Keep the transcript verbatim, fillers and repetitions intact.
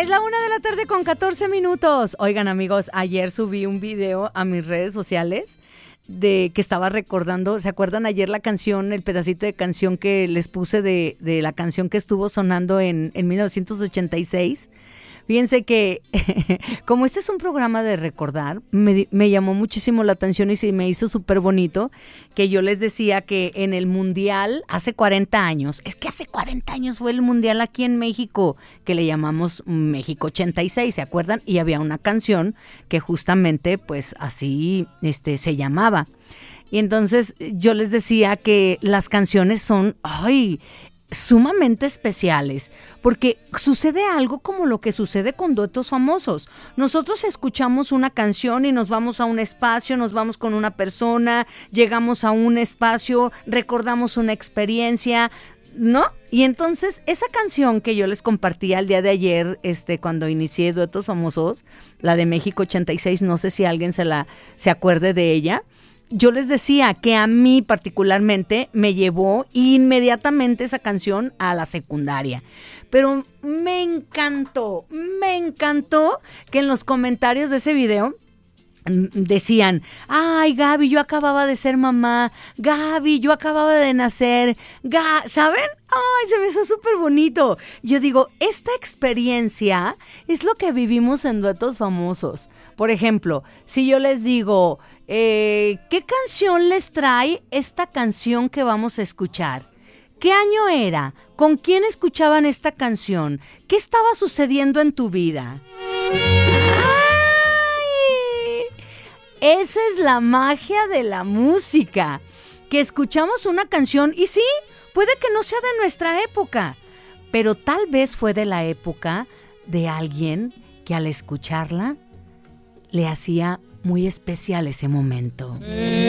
Es la una de la tarde con catorce minutos. Oigan, amigos, ayer subí un video a mis redes sociales de que estaba recordando, ¿se acuerdan ayer la canción, el pedacito de canción que les puse de, de la canción que estuvo sonando en, en mil novecientos ochenta y seis? Fíjense que como este es un programa de recordar, me, me llamó muchísimo la atención y se me hizo súper bonito que yo les decía que en el Mundial hace cuarenta años, es que hace cuarenta años fue el Mundial aquí en México, que le llamamos México ochenta y seis, ¿se acuerdan? Y había una canción que justamente pues así este, se llamaba. Y entonces yo les decía que las canciones son, ay, sumamente especiales, porque sucede algo como lo que sucede con duetos famosos. Nosotros escuchamos una canción y nos vamos a un espacio, nos vamos con una persona, llegamos a un espacio, recordamos una experiencia, ¿no? Y entonces esa canción que yo les compartí el día de ayer, este, cuando inicié Duetos Famosos, la de México ochenta y seis, no sé si alguien se la se acuerde de ella. Yo les decía que a mí particularmente me llevó inmediatamente esa canción a la secundaria. Pero me encantó, me encantó que en los comentarios de ese video decían, ay, Gaby, yo acababa de ser mamá, Gaby, yo acababa de nacer, Ga-", ¿saben? Ay, se me hizo súper bonito. Yo digo, esta experiencia es lo que vivimos en Duetos Famosos. Por ejemplo, si yo les digo, eh, ¿qué canción les trae esta canción que vamos a escuchar? ¿Qué año era? ¿Con quién escuchaban esta canción? ¿Qué estaba sucediendo en tu vida? Esa es la magia de la música, que escuchamos una canción y sí, puede que no sea de nuestra época, pero tal vez fue de la época de alguien que al escucharla le hacía muy especial ese momento.